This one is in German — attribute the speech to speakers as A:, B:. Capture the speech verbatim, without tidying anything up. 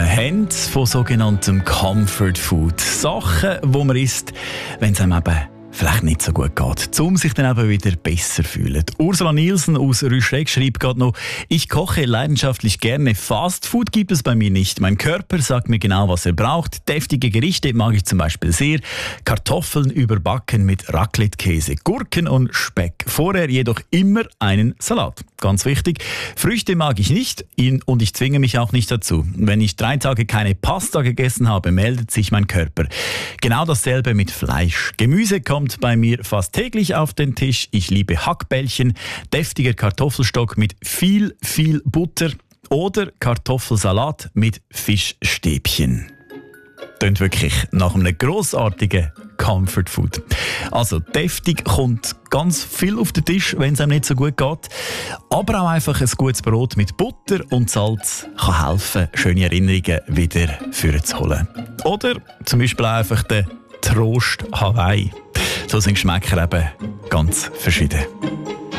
A: haben von sogenanntem Comfort Food. Sachen, die man isst, wenn es einem eben vielleicht nicht so gut geht, um sich dann eben wieder besser zu fühlen. Ursula Nielsen aus Rüschreck schreibt gerade noch: Ich koche leidenschaftlich gerne. Fast Food gibt es bei mir nicht. Mein Körper sagt mir genau, was er braucht. Deftige Gerichte mag ich zum Beispiel sehr. Kartoffeln überbacken mit Raclette-Käse, Gurken und Speck. Vorher jedoch immer einen Salat. Ganz wichtig. Früchte mag ich nicht und ich zwinge mich auch nicht dazu. Wenn ich drei Tage keine Pasta gegessen habe, meldet sich mein Körper. Genau dasselbe mit Fleisch. Gemüse kommt bei mir fast täglich auf den Tisch. Ich liebe Hackbällchen, deftiger Kartoffelstock mit viel, viel Butter oder Kartoffelsalat mit Fischstäbchen. Klingt wirklich nach einem grossartigen Comfort Food. Also deftig kommt ganz viel auf den Tisch, wenn es einem nicht so gut geht. Aber auch einfach ein gutes Brot mit Butter und Salz kann helfen, schöne Erinnerungen wieder vorzuholen. Oder zum Beispiel einfach den Trost Hawaii. So sind Geschmäcker eben ganz verschieden.